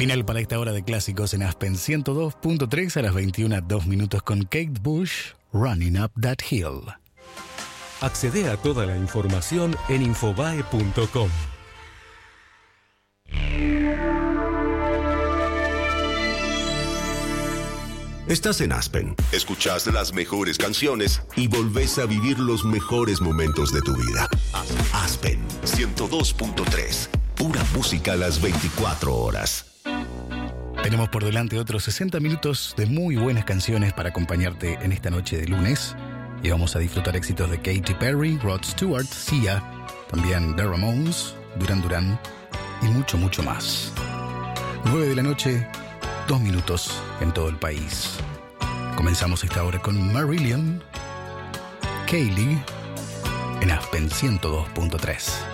Final para esta hora de clásicos en Aspen 102.3 a las 21:02 con Kate Bush, Running Up That Hill. Accede a toda la información en infobae.com. Estás en Aspen, escuchás las mejores canciones y volvés a vivir los mejores momentos de tu vida. Aspen 102.3, pura música a las 24 horas. Tenemos por delante otros 60 minutos de muy buenas canciones para acompañarte en esta noche de lunes. Y vamos a disfrutar éxitos de Katy Perry, Rod Stewart, Sia, también The Ramones, Duran Duran y mucho, mucho más. 9 de la noche, 2 minutos en todo el país. Comenzamos esta hora con Marillion, Kaylee, en Aspen 102.3.